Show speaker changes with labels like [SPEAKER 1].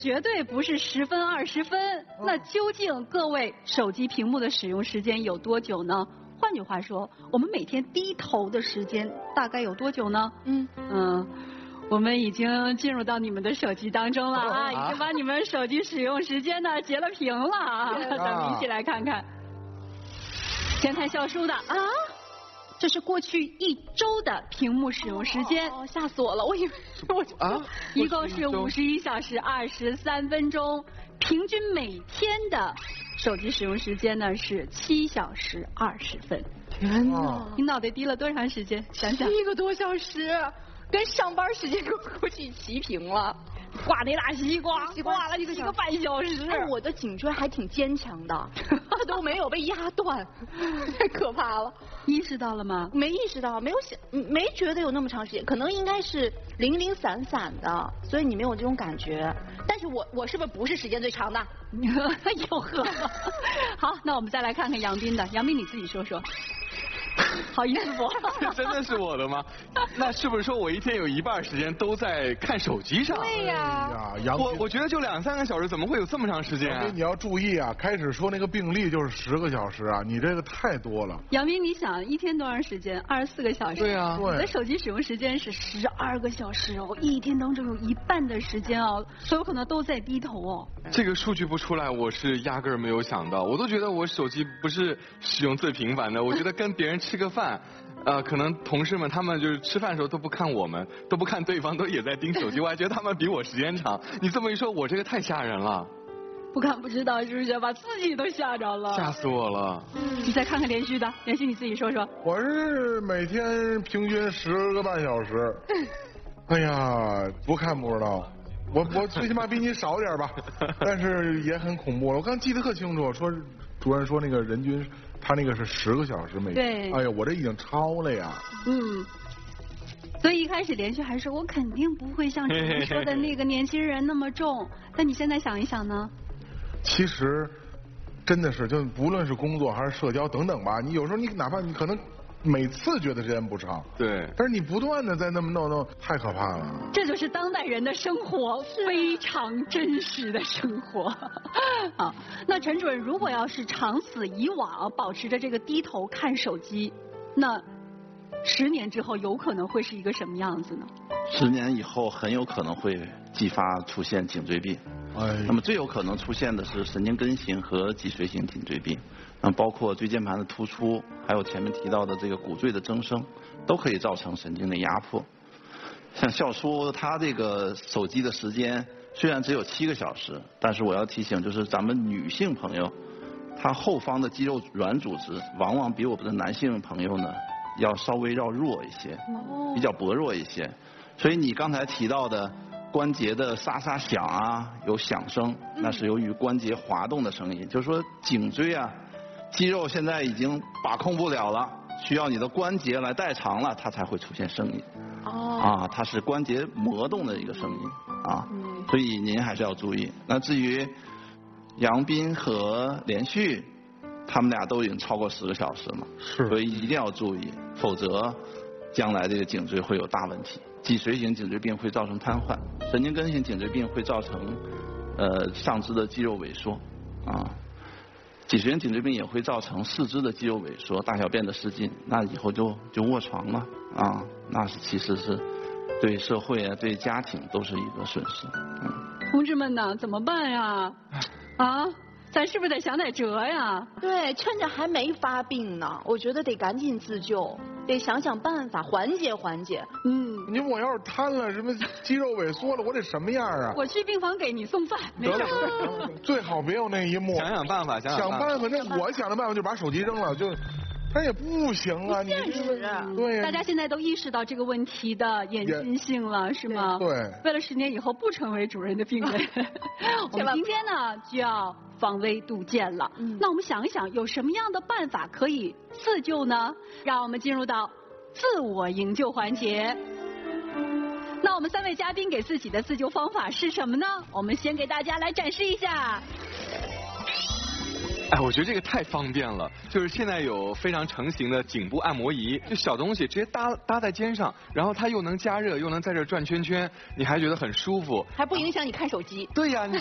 [SPEAKER 1] 绝对不是10分20分。那究竟各位手机屏幕的使用时间有多久呢？换句话说，我们每天低头的时间大概有多久呢？我们已经进入到你们的手机当中了啊，已经把你们手机使用时间呢截了屏了啊，咱们一起来看看。先看笑叔的啊。这是过去1周的屏幕使用时间，
[SPEAKER 2] 吓死我了！我以为
[SPEAKER 1] 一共是51小时23分钟，平均每天的手机使用时间呢是7小时20分。
[SPEAKER 2] 天哪！
[SPEAKER 1] 你脑袋低了多长时间？想想
[SPEAKER 2] ，1个多小时，跟上班时间估计齐平了。
[SPEAKER 1] 挂那大西瓜，挂了1个半小时。
[SPEAKER 2] 我的颈椎还挺坚强的，它都没有被压断，太可怕了。
[SPEAKER 1] 意识到了吗？
[SPEAKER 2] 没意识到，没觉得有那么长时间，可能应该是零零散散的，所以你没有这种感觉。但是我是不是时间最长的？
[SPEAKER 1] 哟呵。好，那我们再来看看杨斌的，杨斌你自己说说。好意思不？
[SPEAKER 3] 真的是我的吗？那是不是说我一天有1半时间都在看手机上？
[SPEAKER 2] 对呀。
[SPEAKER 3] 我觉得就2、3个小时，怎么会有这么长时间啊？
[SPEAKER 4] 你要注意啊，开始说那个病例就是10个小时啊，你这个太多了。
[SPEAKER 1] 杨斌，你想一天多长时间？24个小时。
[SPEAKER 3] 对啊。
[SPEAKER 1] 你的手机使用时间是12个小时哦，一天当中有1半的时间哦，所有可能都在低头哦。
[SPEAKER 3] 这个数据不出来，我是压根儿没有想到。我都觉得我手机不是使用最频繁的，我觉得跟别人吃个饭。可能同事们他们就是吃饭的时候都不看我们，都不看对方，都也在盯手机。我还觉得他们比我时间长。你这么一说，我这个太吓人了。
[SPEAKER 1] 不看不知道是不是把自己都吓着了？
[SPEAKER 3] 吓死我了。
[SPEAKER 1] 你再看看连续的，连续你自己说说。
[SPEAKER 4] 我是每天平均10个半小时。哎呀，不看不知道。我最起码比你少点吧，但是也很恐怖。我刚记得特清楚，说主任说那个人均他那个是10个小时每天。
[SPEAKER 1] 对。
[SPEAKER 4] 哎呀，我这已经超了呀。
[SPEAKER 1] 所以一开始连续还说我肯定不会像主任说的那个年轻人那么重，但你现在想一想呢？
[SPEAKER 4] 其实真的是，就不论是工作还是社交等等吧，你有时候你哪怕你可能每次觉得时间不长，
[SPEAKER 3] 对，
[SPEAKER 4] 但是你不断的在那么弄，太可怕了。
[SPEAKER 1] 这就是当代人的生活，非常真实的生活。好，那陈主任，如果要是长此以往保持着这个低头看手机，那10年之后有可能会是一个什么样子呢
[SPEAKER 5] ？10年以后很有可能会继发出现颈椎病。那么最有可能出现的是神经根型和脊髓型颈椎病，包括椎间盘的突出，还有前面提到的这个骨赘的增生，都可以造成神经的压迫。像笑叔他这个手机的时间虽然只有7个小时，但是我要提醒，就是咱们女性朋友，她后方的肌肉软组织往往比我们的男性朋友呢要稍微要弱一些，比较薄弱一些。所以你刚才提到的关节的沙沙响啊，有响声，那是由于关节滑动的声音。就是说颈椎啊，肌肉现在已经把控不了了，需要你的关节来代偿了，它才会出现声音。它是关节磨动的一个声音啊，所以您还是要注意。那至于杨斌和连续，他们俩都已经超过10个小时了，所以一定要注意，否则将来这个颈椎会有大问题。脊髓型颈椎病会造成瘫痪，神经根型颈椎病会造成上肢的肌肉萎缩脊髓型颈椎病也会造成四肢的肌肉萎缩、大小便的失禁，那以后就卧床了那是其实是对社会啊、对家庭都是一个损失。
[SPEAKER 1] 同志们呢，怎么办呀？咱是不是得想点辙呀？
[SPEAKER 2] 对，趁着还没发病呢，我觉得得赶紧自救，得想想办法缓解缓解。
[SPEAKER 4] 你我要是瘫了，什么肌肉萎缩了，我得什么样啊？
[SPEAKER 1] 我去病房给你送饭，没事。
[SPEAKER 4] 最好别有那一幕。
[SPEAKER 3] 想办法，想办法。
[SPEAKER 4] 那我想的办法就把手机扔了，但也不行啊，
[SPEAKER 2] 你
[SPEAKER 4] 对呀。
[SPEAKER 1] 大家现在都意识到这个问题的严峻性了，是吗？
[SPEAKER 4] 对。
[SPEAKER 1] 为了10年以后不成为主任的病人，我们今天呢就要防微杜渐了。那我们想一想，有什么样的办法可以自救呢？让我们进入到自我营救环节。那我们3位嘉宾给自己的自救方法是什么呢？我们先给大家来展示一下。
[SPEAKER 3] 哎，我觉得这个太方便了，就是现在有非常成型的颈部按摩仪，就小东西直接搭在肩上，然后它又能加热，又能在这转圈圈，你还觉得很舒服，
[SPEAKER 2] 还不影响你看手机。
[SPEAKER 3] 对呀，